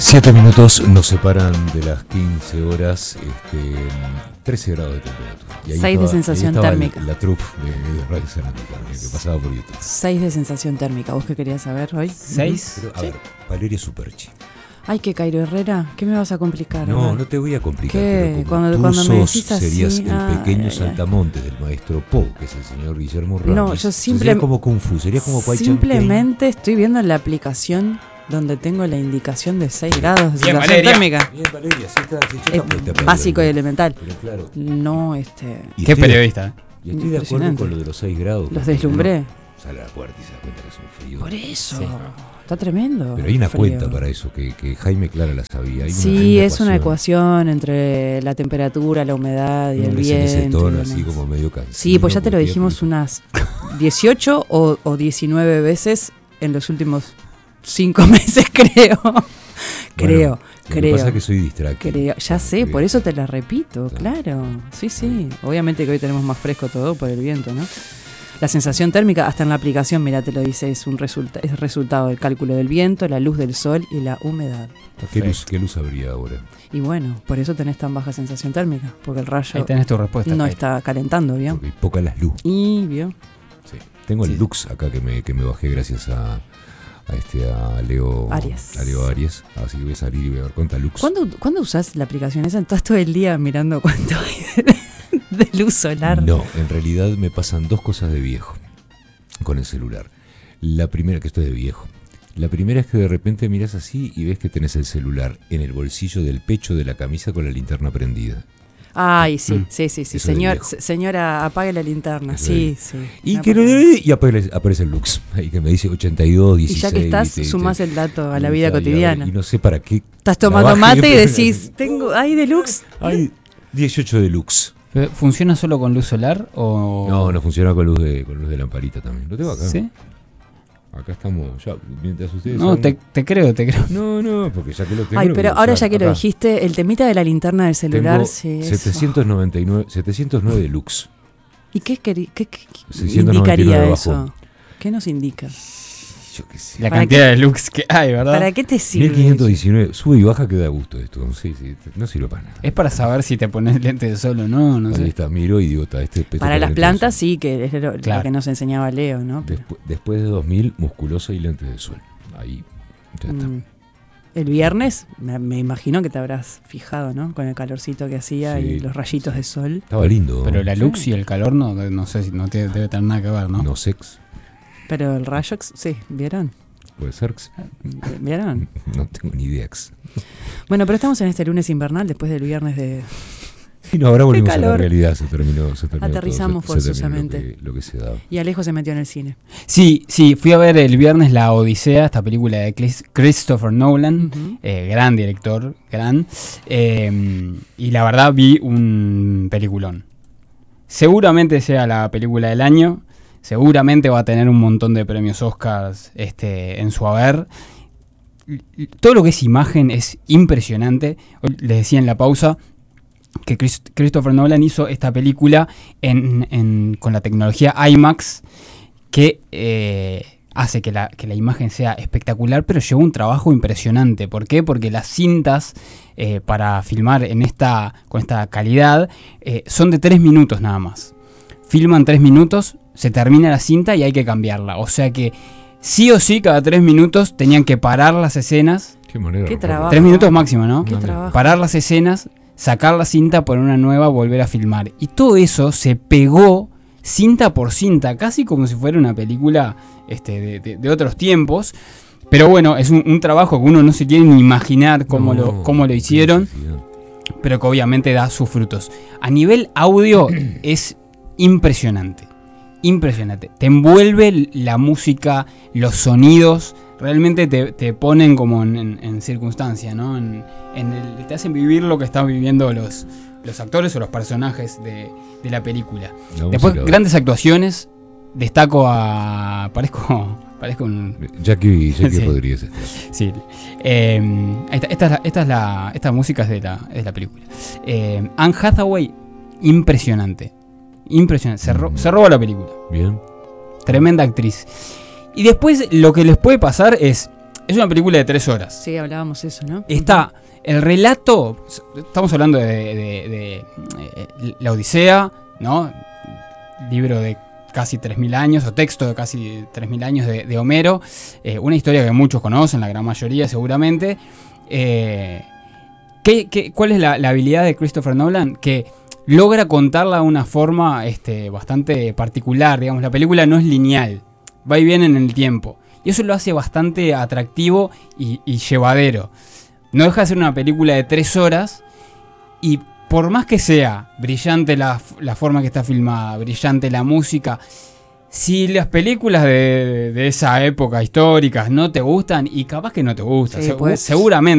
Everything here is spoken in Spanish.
7 minutos nos separan de las 15 horas, 13 grados de temperatura. Y ahí 6 de sensación térmica. La troupe de Radio Cerámica que pasaba por YouTube. 6 de sensación térmica. ¿Vos qué querías saber hoy? 6. Pero, a ver, Valeria Superchi. Ay, que Cairo Herrera, ¿qué me vas a complicar? No, no te voy a complicar. ¿Qué? Cuando me sos, decís así, serías el pequeño saltamontes del maestro Poe, que es el señor Guillermo Ramos. No, yo sería como Kung Fu, sería como Pai simplemente estoy viendo en la aplicación donde tengo la indicación de 6 grados de sensación Valeria. térmica. Bien, Valeria, sí está. Es básico y elemental. Pero claro. No, ¿Qué periodista? Y estoy de acuerdo con lo de los 6 grados. Los deslumbré. Sale a la puerta y se da cuenta que es un frío. Por eso. Sí. Está tremendo. Pero hay una frío. cuenta para eso, que Jaime Clara la sabía. Sí, es una ecuación entre la temperatura, la humedad y el viento. Ese tono así como medio cansado. Sí, pues ya te lo dijimos unas 18 o 19 veces en los últimos 5 meses, creo. Creo. Lo que pasa es que soy distraído. Ya sé, por eso te la repito, claro. Sí. Obviamente que hoy tenemos más fresco todo por el viento, ¿no? La sensación térmica, hasta en la aplicación, mira, te lo dice, es resultado del cálculo del viento, la luz del sol y la humedad. ¿Qué luz habría ahora? Y bueno, por eso tenés tan baja sensación térmica, porque el rayo Ahí tenés tu respuesta, no Kate. Está calentando, ¿vio? Porque hay poca las luz. Y vio. Sí. Tengo el Lux acá que me bajé gracias a Leo Aries. A Leo Aries. Así que voy a salir y voy a ver cuánta Lux. ¿Cuándo usás la aplicación esa? Estás todo el día mirando cuánto hay de luz solar. No, en realidad me pasan dos cosas de viejo con el celular. La primera, que estoy de viejo. La primera es que de repente miras así y ves que tenés el celular en el bolsillo del pecho de la camisa con la linterna prendida. Ay, sí. Señora, apague la linterna. Sí. Y aparece el Lux, ahí que me dice 82, 16. Y ya que estás, sumás el dato a la vida cotidiana. Y no sé para qué. Estás tomando mate y decís, ¿hay de Lux? Hay 18 de Lux. ¿Funciona solo con luz solar o...? No funciona con luz de lamparita también. Lo tengo acá. ¿Sí? Acá estamos, ya, mientras ustedes... No, te creo. No, porque ya que lo tengo... Ay, pero ahora ya que lo dijiste, el temita de la linterna del celular... Tengo 709 de Lux. ¿Y qué indicaría eso? ¿Qué nos indica? Yo qué sé. La cantidad de Lux que hay, ¿verdad? ¿Para qué te sirve? 1519, sube y baja que da gusto esto. Sí, no sirve para nada. Es para saber si te pones lente de sol o no sé. Ahí está, miro idiota. Para las plantas sí, que es lo que nos enseñaba Leo, ¿no? Después de 2000, musculosa y lentes de sol. Ahí ya está. El viernes, me imagino que te habrás fijado, ¿no? Con el calorcito que hacía y los rayitos de sol. Estaba lindo. Pero la luz y el calor no sé si no debe tener nada que ver, ¿no? No sex. Pero el rayo, sí, ¿vieron? Puede ser. ¿Vieron? No tengo ni idea. Bueno, pero estamos en este lunes invernal después del viernes de... Sí, no, ahora volvimos a la realidad, se terminó Aterrizamos todo, forzosamente. Lo que se daba. Y Alejo se metió en el cine. Sí, fui a ver el viernes La Odisea, esta película de Christopher Nolan, gran director, y la verdad vi un peliculón. Seguramente sea la película del año, seguramente va a tener un montón de premios Oscars en su haber. Todo lo que es imagen es impresionante. Hoy les decía en la pausa que Christopher Nolan hizo esta película con la tecnología IMAX, que hace que la imagen sea espectacular, pero llevó un trabajo impresionante. ¿Por qué? Porque las cintas para filmar con esta calidad son de 3 minutos nada más. Filman 3 minutos, se termina la cinta y hay que cambiarla. O sea que sí o sí cada 3 minutos tenían que parar las escenas. Qué trabajo. 3 minutos máximo, ¿no? Qué trabajo. Parar las escenas, sacar la cinta, poner una nueva, volver a filmar. Y todo eso se pegó cinta por cinta, casi como si fuera una película de otros tiempos. Pero bueno, es un trabajo que uno no se quiere ni imaginar cómo lo hicieron, pero que obviamente da sus frutos. A nivel audio es impresionante. Te envuelve la música, los sonidos, realmente te ponen como en circunstancia, ¿no? Te hacen vivir lo que están viviendo los actores o los personajes de la película. Después, grandes actuaciones. Destaco a... Parezco un... Jackie Sí. Rodríguez. Sí. Esta música es de la película. Anne Hathaway, impresionante. Se roba la película. Bien. Tremenda actriz. Y después lo que les puede pasar es, Es una película de 3 horas. Sí, hablábamos eso, ¿no? Está el relato, estamos hablando de la Odisea, ¿no? Libro de casi 3.000 años, o texto de casi 3.000 años de Homero. Una historia que muchos conocen, la gran mayoría seguramente. ¿Cuál es la habilidad de Christopher Nolan? Que logra contarla de una forma bastante particular, digamos. La película no es lineal, va y viene en el tiempo. Y eso lo hace bastante atractivo y llevadero. No deja de ser una película de 3 horas y por más que sea brillante la forma que está filmada, brillante la música, si las películas de esa época históricas no te gustan, y capaz que no te gustan, Sí, pues. seguramente